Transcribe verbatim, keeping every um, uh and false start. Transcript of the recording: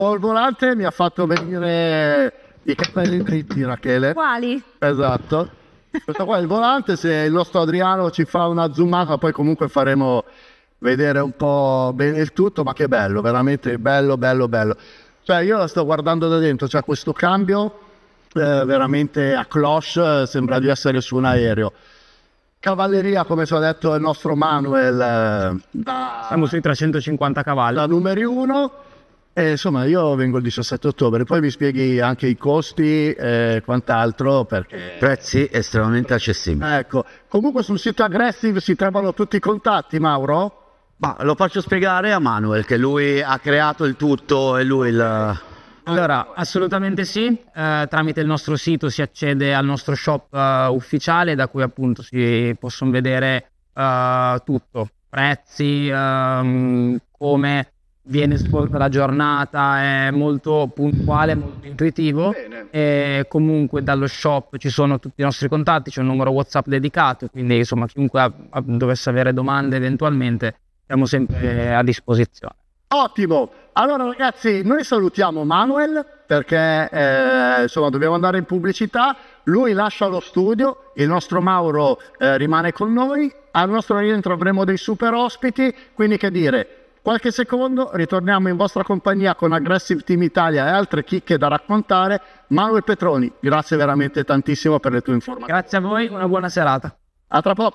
il volante mi ha fatto venire i capelli dritti, Rachele. Quali? Esatto. Questo qua è il volante, se il nostro Adriano ci fa una zoomata poi comunque faremo vedere un po' bene il tutto, ma che bello, veramente bello, bello, bello. Cioè io la sto guardando da dentro, c'è questo cambio eh, veramente a cloche, sembra di essere su un aereo. Cavalleria, come ci ha detto il nostro Manuel, eh, da, Siamo sui trecentocinquanta cavalli. da numeri uno. E insomma io vengo il diciassette ottobre, poi mi spieghi anche i costi e quant'altro, perché Prezzi estremamente accessibili. ecco, comunque sul sito Aggressive si trovano tutti i contatti, Mauro? Ma lo faccio spiegare a Manuel, che lui ha creato il tutto e lui il... Allora, assolutamente sì, eh, tramite il nostro sito si accede al nostro shop eh, ufficiale, da cui appunto si possono vedere eh, tutto, prezzi, ehm, come viene svolta la giornata, è molto puntuale, molto intuitivo. Bene. E comunque dallo shop ci sono tutti i nostri contatti, c'è un numero WhatsApp dedicato, quindi insomma chiunque ha- ha- dovesse avere domande eventualmente siamo sempre a disposizione. Ottimo, allora ragazzi noi salutiamo Manuel perché eh, insomma dobbiamo andare in pubblicità, lui lascia lo studio, il nostro Mauro eh, rimane con noi, al nostro rientro avremo dei super ospiti, quindi che dire, qualche secondo ritorniamo in vostra compagnia con Aggressive Team Italia e altre chicche da raccontare. Manuel Petroni, grazie veramente tantissimo per le tue informazioni. Grazie a voi, una buona serata. A tra poco.